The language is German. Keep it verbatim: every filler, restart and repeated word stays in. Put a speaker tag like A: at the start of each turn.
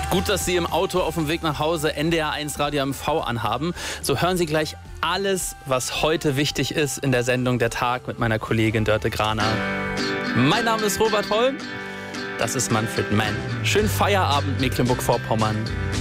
A: Gut, dass Sie im Auto auf dem Weg nach Hause N D R eins Radio M V anhaben. So hören Sie gleich alles, was heute wichtig ist in der Sendung Der Tag mit meiner Kollegin Dörte Graner. Mein Name ist Robert Holm. Das ist Manfred Mann. Schönen Feierabend, Mecklenburg-Vorpommern.